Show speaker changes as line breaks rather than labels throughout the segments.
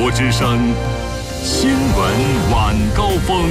国之声新闻晚高峰。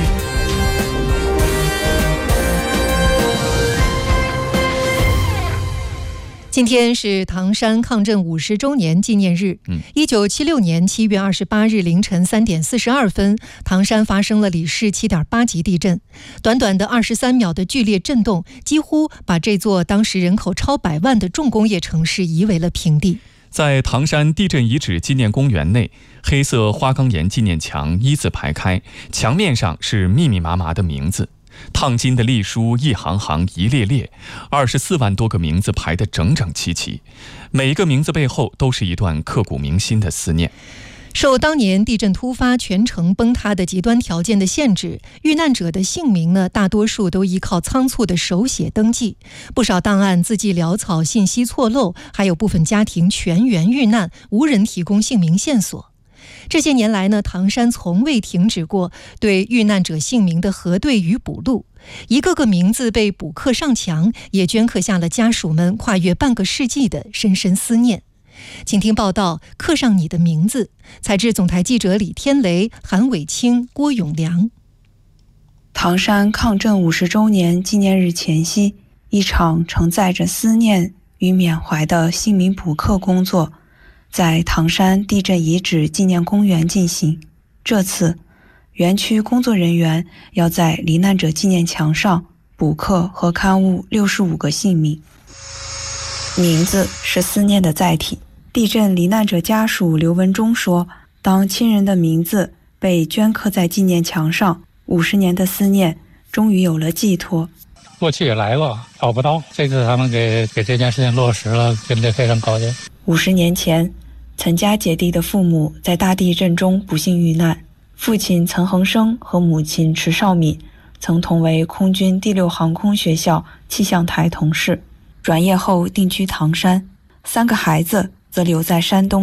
今天是唐山抗震50周年纪念日。1976年7月28日凌晨3点42分，唐山发生了里氏7.8级地震。短短的23秒的剧烈震动，几乎把这座当时人口超100万的重工业城市夷为了平地。
在唐山地震遗址纪念公园内，黑色花岗岩纪念墙一字排开，墙面上是密密麻麻的名字。烫金的隶书一行行一列列，24万多个名字排得整整齐齐，每一个名字背后都是一段刻骨铭心的思念。
受当年地震突发、全城崩塌的极端条件的限制，遇难者的姓名呢，大多数都依靠仓促的手写登记，不少档案字迹潦草、信息错漏，还有部分家庭全员遇难，无人提供姓名线索。这些年来呢，唐山从未停止过对遇难者姓名的核对与补录，一个个名字被补刻上墙，也镌刻下了家属们跨越半个世纪的深深思念。请听报道，刻上你的名字。采自总台记者李天雷、韩伟清、郭永良。
唐山抗震50周年纪念日前夕，一场承载着思念与缅怀的姓名补刻工作在唐山地震遗址纪念公园进行。这次，园区工作人员要在罹难者纪念墙上补刻和刊物65个姓名。名字是思念的载体。地震罹难者家属刘文忠说，当亲人的名字被镌刻在纪念墙上，50年的思念终于有了寄托。
过去也来过，找不到，这次他们给这件事情落实了，真的非常高兴。
50年前，岑家姐弟的父母在大地震中不幸遇难，父亲岑恒生和母亲迟少敏曾同为空军第6航空学校气象台同事，转业后定居唐山，3个孩子则留在山东